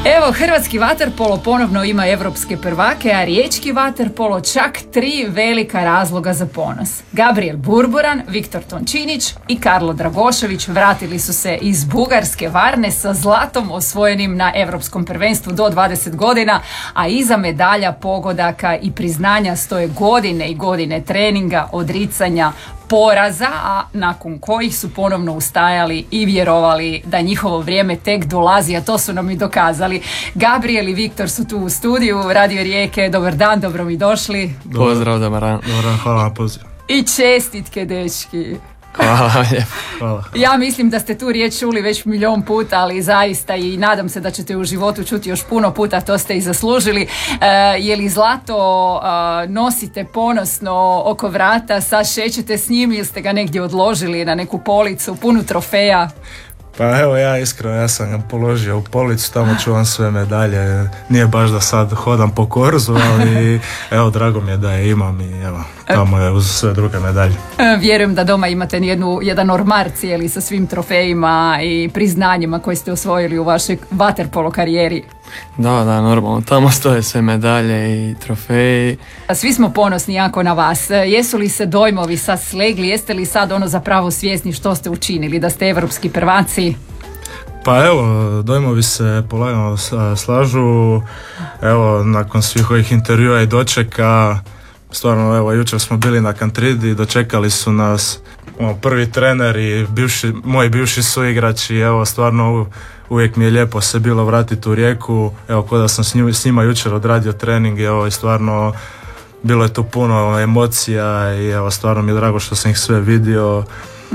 Evo, hrvatski vaterpolo ponovno ima evropske prvake, a riječki vaterpolo čak 3 velika razloga za ponos. Gabriel Burburan, Viktor Tončinić i Karlo Dragošević vratili su se iz Bugarske Varne sa zlatom osvojenim na Evropskom prvenstvu do 20 godina, a iza medalja, pogodaka i priznanja stoje godine i godine treninga, odricanja, poraza, a nakon kojih su ponovno ustajali i vjerovali da njihovo vrijeme tek dolazi, a to su nam i dokazali. Gabriel i Viktor su tu u studiju Radio Rijeke. Dobar dan, dobro mi došli. Pozdrav, dobar dan. Hvala na pozivu. I čestitke, dečki. Hvala. Hvala. Ja mislim da ste tu riječ čuli već milion puta, ali zaista i nadam se da ćete u životu čuti još puno puta, to ste i zaslužili. Je li zlato nosite ponosno oko vrata, sad šećete s njim ili ste ga negdje odložili na neku policu punu trofeja? Pa evo, ja sam ga položio u policu, tamo čuvam sve medalje. Nije baš da sad hodam po korzu, ali evo, drago mi je da je imam i evo, tamo je uz sve druge medalje. Vjerujem da doma imate jedan ormar cijeli sa svim trofejima i priznanjima koje ste osvojili u vašoj vaterpolo karijeri. Da, normalno. Tamo stoje sve medalje i trofeji. Svi smo ponosni jako na vas. Jesu li se dojmovi sad slegli? Jeste li sad zapravo svjesni što ste učinili, da ste evropski prvaci? Pa evo, dojmovi se polagano slažu. Evo, nakon svih ovih intervjua i dočeka, stvarno, evo, jučer smo bili na Kantridi, dočekali su nas prvi trener i moji bivši suigrači. Evo, stvarno uvijek mi je lijepo se bilo vratiti u Rijeku. Evo, ko da sam s njima jučer odradio trening, evo, i stvarno bilo je tu puno emocija i evo, stvarno mi je drago što sam ih sve vidio.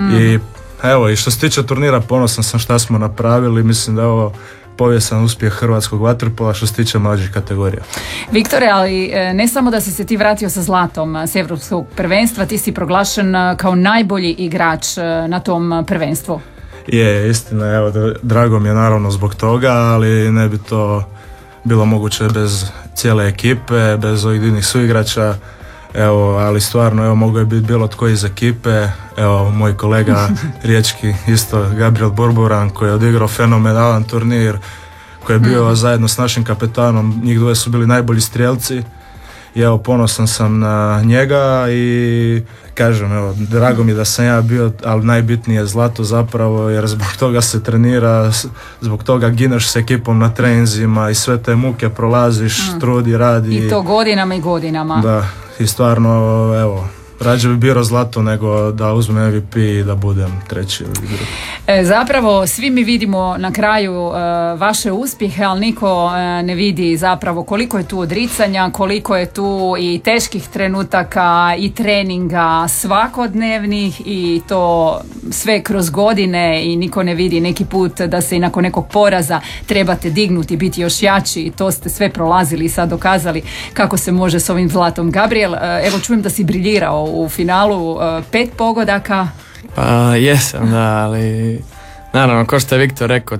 I evo, i što se tiče turnira, ponosan sam šta smo napravili. Mislim da je ovo povijesan uspjeh hrvatskog vaterpola što se tiče mlađih kategorija. Viktore, ali ne samo da si se ti vratio sa zlatom s Evropskog prvenstva, ti si proglašen kao najbolji igrač na tom prvenstvu. Je, istina, evo, drago mi je naravno zbog toga, ali ne bi to bilo moguće bez cijele ekipe, bez ovih divnih suigrača. Evo, ali stvarno, evo, mogu je biti bilo tko iz ekipe. Evo, moj kolega riječki isto, Gabriel Burburan, koji je odigrao fenomenalan turnir, koji je bio zajedno s našim kapetanom, njih dvoje su bili najbolji strijelci. I evo, ponosan sam na njega i kažem, evo, drago mi da sam ja bio, ali najbitnije je zlato zapravo, jer zbog toga se trenira, zbog toga gineš s ekipom na treninzima i sve te muke prolaziš, trudi, radi. I to godinama i godinama. Da, i stvarno, evo, rađe bi bilo zlato nego da uzmem MVP i da budem treći ili drugi. Zapravo svi mi vidimo na kraju vaše uspjehe, ali niko ne vidi zapravo koliko je tu odricanja, koliko je tu i teških trenutaka i treninga svakodnevnih i to sve kroz godine i niko ne vidi neki put da se i nakon nekog poraza trebate dignuti, biti još jači i to ste sve prolazili i sad dokazali kako se može s ovim zlatom. Gabriel, evo čujem da si briljirao u finalu, 5 pogodaka. Pa jesam, da, ali naravno, kao što je Viktor rekao,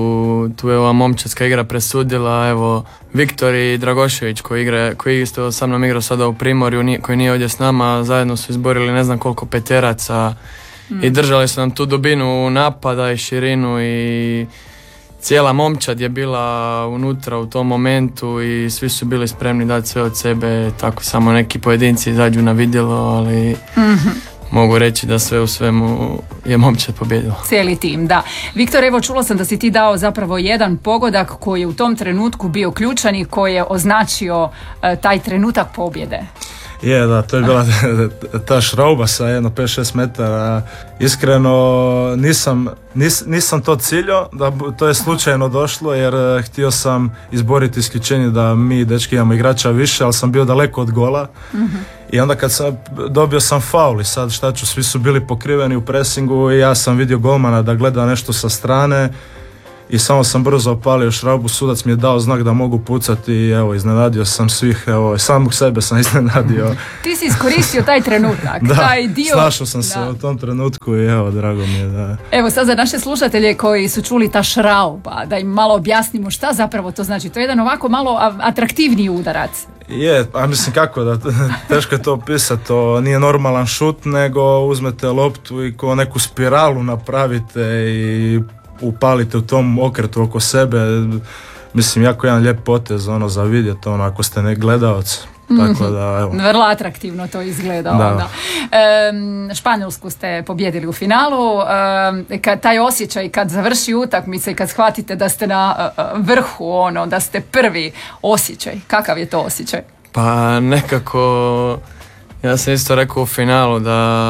tu je ova momčadska igra presudila. Evo, Viktor i Dragošević koji isto sa mnom igrao sada u Primorju, koji nije ovdje s nama, zajedno su izborili ne znam koliko peteraca i držali su nam tu dubinu napada i širinu i cijela momčad je bila unutra u tom momentu i svi su bili spremni dati sve od sebe, tako samo neki pojedinci izađu na vidjelo, ali mogu reći da sve u svemu je momčad pobjedila. Cijeli tim, da. Viktor, evo čula sam da si ti dao zapravo jedan pogodak koji je u tom trenutku bio ključan i koji je označio taj trenutak pobjede. Je, da, to je bila ta šrauba sa jedno 5-6 metara. Iskreno nisam to ciljao, to je slučajno došlo jer htio sam izboriti isključenje da mi dečki imamo igrača više, ali sam bio daleko od gola. I onda kad dobio sam faul i sad šta ću, svi su bili pokriveni u presingu i ja sam vidio golmana da gleda nešto sa strane i samo sam brzo opalio šraubu, sudac mi je dao znak da mogu pucati i evo, iznenadio sam svih, evo, samog sebe sam iznenadio. Ti si iskoristio taj trenutak, da, taj dio. Snašao sam se u tom trenutku i evo, drago mi je da. Evo sad za naše slušatelje koji su čuli ta šrauba, da im malo objasnimo šta zapravo to znači. To je jedan ovako malo atraktivniji udarac. Je, a mislim kako da, teško je to opisati, to nije normalan šut, nego uzmete loptu i ko neku spiralu napravite i upalite u tom okretu oko sebe. mislim, jako jedan lijep potez, ono, za vidjeti, ono, ako ste ne gledalac. Tako da, evo. Vrlo atraktivno to izgleda onda. Španjolsku ste pobjedili u finalu. Taj osjećaj kad završi utakmica i kad shvatite da ste na vrhu, ono, da ste prvi, osjećaj. Kakav je to osjećaj? Pa nekako, ja sam isto rekao u finalu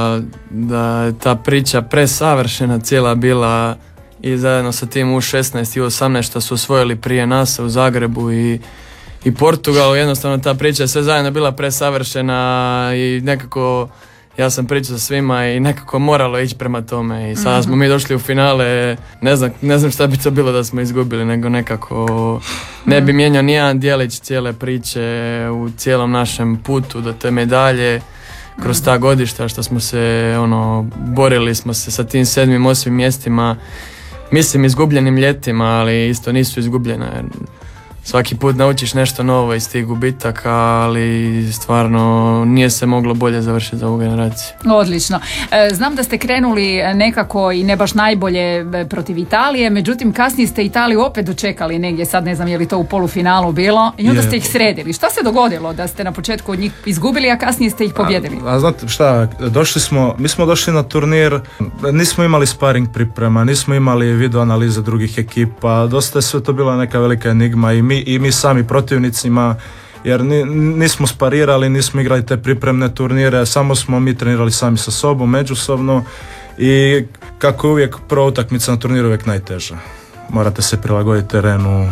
da je ta priča presavršena cijela bila i zajedno sa tim U16 i U18 što su osvojili prije nas u Zagrebu i Portugalu, jednostavno ta priča je sve zajedno bila presavršena i nekako ja sam pričao sa svima i nekako moralo ići prema tome i sada smo mi došli u finale, ne znam šta bi to bilo da smo izgubili, nego nekako ne bi mijenjao nijedan dijelić cijele priče u cijelom našem putu do te medalje kroz ta godišta što smo se borili smo se sa tim 7. 8. mjestima, mislim izgubljenim ljetima, ali isto nisu izgubljena jer svaki put naučiš nešto novo iz tih gubitaka, ali stvarno nije se moglo bolje završiti za ovu generaciju. Odlično. Znam da ste krenuli nekako i ne baš najbolje protiv Italije, međutim kasnije ste Italiju opet dočekali negdje, sad ne znam je li to u polufinalu bilo, i onda ste ih sredili. Šta se dogodilo da ste na početku od njih izgubili, a kasnije ste ih pobjedili? A znate šta, mi smo došli na turnir, nismo imali sparing priprema, nismo imali video analize drugih ekipa, dosta je sve to bila neka velika enigma i mi sami protivnicima, jer nismo sparirali, nismo igrali te pripremne turnire, samo smo mi trenirali sami sa sobom, međusobno, i kako je uvijek prva utakmica na turniru uvijek najteža. Morate se prilagoditi terenu,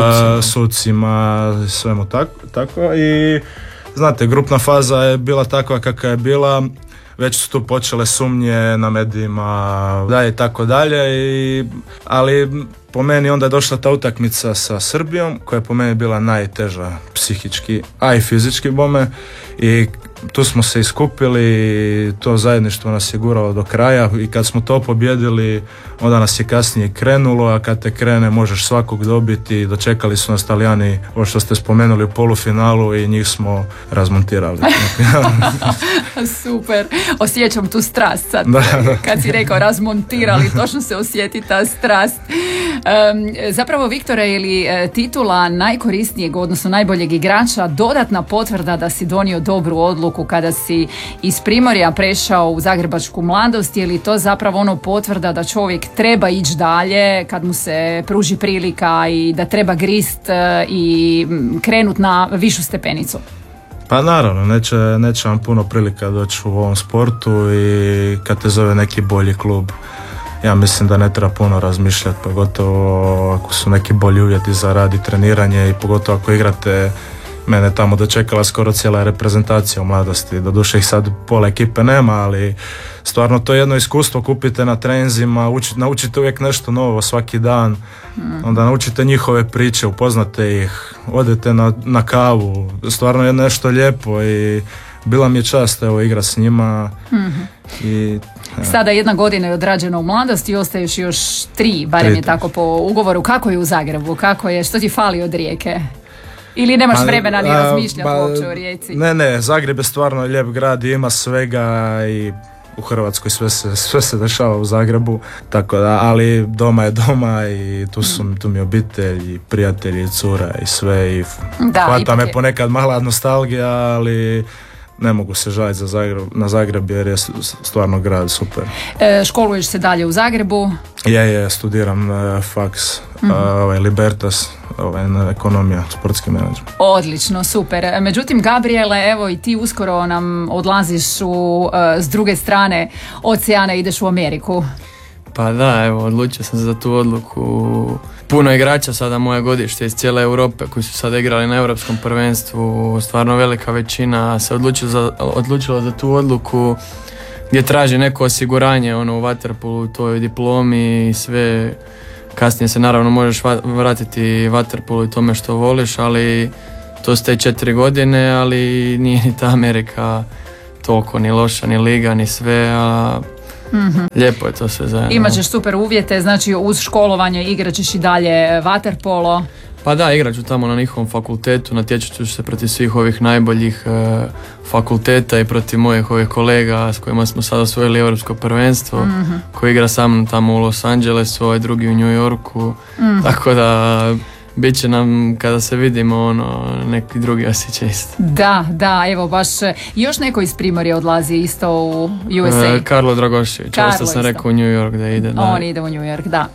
sucima, svemu tako i znate, grupna faza je bila takva kakva je bila, već su tu počele sumnje na medijima, dalje i tako dalje, ali po meni onda je došla ta utakmica sa Srbijom, koja je po meni bila najteža psihički, a i fizički bome, i tu smo se iskupili, to zajedništvo nas je guralo do kraja i kad smo to pobjedili, onda nas je kasnije krenulo, a kad te krene možeš svakog dobiti. Dočekali su nas Talijani, ovo što ste spomenuli, u polufinalu i njih smo razmontirali. Super, osjećam tu strast sad. Kad si rekao razmontirali, točno se osjeti ta strast. Zapravo, Viktore, je li titula najkorisnijeg, odnosno najboljeg igrača dodatna potvrda da si donio dobru odluku kada si iz Primorja prešao u zagrebačku Mladost, je li to zapravo potvrda da čovjek treba ići dalje kad mu se pruži prilika i da treba grist i krenut na višu stepenicu? Pa naravno, neće vam puno prilika doći u ovom sportu i kad te zove neki bolji klub, ja mislim da ne treba puno razmišljati, pogotovo ako su neki bolji uvjeti za rad i treniranje i pogotovo ako igrate. Mene tamo dočekala skoro cijela reprezentacija u Mladosti, doduše ih sad pola ekipe nema, ali stvarno to je jedno iskustvo, kupite na treninzima, naučite uvijek nešto novo svaki dan, onda naučite njihove priče, upoznate ih, odete na kavu, stvarno je nešto lijepo i bila mi je čast igrati s njima. Sada 1 godina je odrađena u Mladosti i ostaješ još 3, barem je tako po ugovoru. Kako je u Zagrebu? Kako je? Što ti fali od Rijeke? Ili nemaš vremena ni razmišljati uopće o Rijeci? Ne, Zagreb je stvarno lijep grad i ima svega i u Hrvatskoj sve se dešava u Zagrebu, tako da, ali doma je doma i tu mi je obitelj i prijatelji i cura i sve i hvata me ponekad mala nostalgija, ali ne mogu se žaliti na Zagreb jer je stvarno grad super. Školuješ se dalje u Zagrebu? Studiram faks, Libertas, ekonomija, sportski menadžment. Odlično, super. Međutim, Gabriele, evo i ti uskoro nam odlaziš s druge strane oceana, ideš u Ameriku. Pa da, evo, odlučio sam se za tu odluku. Puno igrača sada moje godište iz cijele Europe koji su sada igrali na europskom prvenstvu, stvarno velika većina se odlučila za tu odluku gdje traži neko osiguranje u waterpolu, toj diplomi i sve. Kasnije se naravno možeš vratiti waterpolu i tome što voliš, ali to ste 4 godine, ali nije ni ta Amerika toliko ni loša, ni liga, ni sve, a lijepo je to sve zajedno. Imaćeš super uvjete, znači uz školovanje igrat ćeš i dalje waterpolo. Pa da, igrat ću tamo na njihovom fakultetu, natječat ću se protiv svih ovih najboljih fakulteta i protiv mojih ovih kolega s kojima smo sada osvojili europsko prvenstvo, koji igra sa mnom tamo u Los Angelesu, ovaj drugi u New Yorku, tako da bit će nam kada se vidimo neki drugi osjećaj isto. Da, evo baš još neko iz Primorja odlazi isto u USA. Karlo Dragošević, ovo što sam rekao u New York da ide. Da. On ide u New York, da.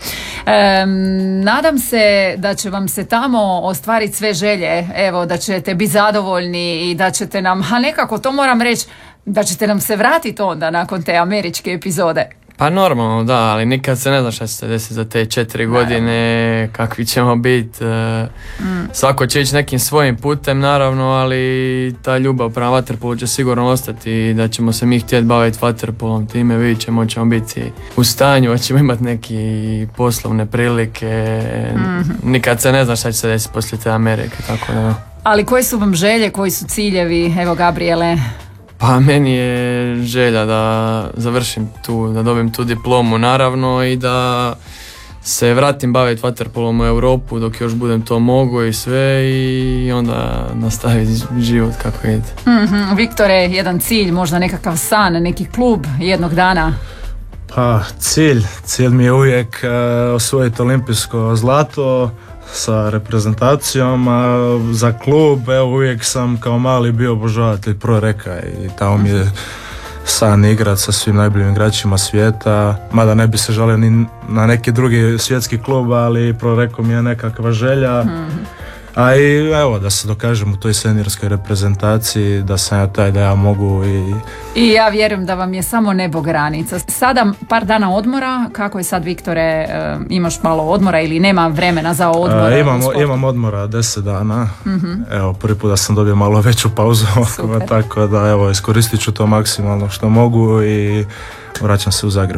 Nadam se da će vam se tamo ostvariti sve želje, evo da ćete biti zadovoljni i da ćete nam, a nekako to moram reći, da ćete nam se vratiti onda nakon te američke epizode. Pa normalno, da, ali nikad se ne zna šta će se desiti za te 4 godine, kakvi ćemo biti. Svako će ići nekim svojim putem, naravno, ali ta ljubav prema vaterpolu će sigurno ostati i da ćemo se mi htjeti baviti vaterpolom, time vidjet ćemo biti u stanju, ćemo imati neke poslovne prilike. Nikad se ne zna šta će se desiti poslije te Amerike, tako da. Ali koje su vam želje, koji su ciljevi, evo Gabriele? Pa meni je želja da završim da dobijem tu diplomu naravno i da se vratim baviti vaterpolom u Europu dok još budem to mogu i sve i onda nastaviti život kako ide. Viktore, jedan cilj, možda nekakav san, neki klub jednog dana? Pa cilj mi je uvijek osvojiti olimpijsko zlato sa reprezentacijom, a za klub uvijek sam kao mali bio obožavatelj Pro Reka i tamo mi je san igrat sa svim najboljim igračima svijeta, mada ne bi se žalio ni na neki drugi svjetski klub, ali Pro Reko mi je nekakva želja. A i evo da se dokažem u toj seniorskoj reprezentaciji, da sam ja taj da ja mogu i ja vjerujem da vam je samo nebo granica. Sada par dana odmora, kako je sad Viktore, imaš malo odmora ili nema vremena za odmor? Imam odmora 10 dana, evo prvi put da sam dobio malo veću pauzu, tako da evo iskoristit ću to maksimalno što mogu i vraćam se u Zagreb.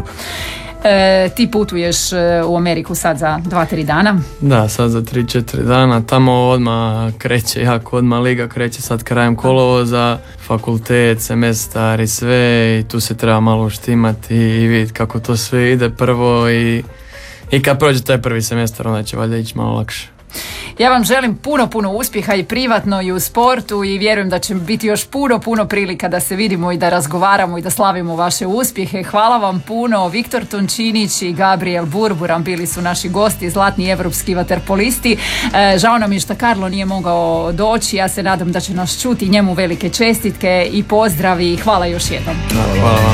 Ti putuješ u Ameriku sad za 2-3 dana? Da, sad za 3-4 dana. Tamo odmah kreće, odmah liga kreće sad krajem kolovoza, fakultet, semestar i sve i tu se treba malo štimati i vidjeti kako to sve ide prvo i kad prođe taj prvi semestar onda će valjda ići malo lakše. Ja vam želim puno uspjeha i privatno i u sportu i vjerujem da će biti još puno prilika da se vidimo i da razgovaramo i da slavimo vaše uspjehe. Hvala vam puno. Viktor Tončinić i Gabriel Burburan bili su naši gosti, zlatni evropski vaterpolisti. Žao nam je što Karlo nije mogao doći. Ja se nadam da će nas čuti, njemu velike čestitke i pozdravi. Hvala još jednom. Hvala vam.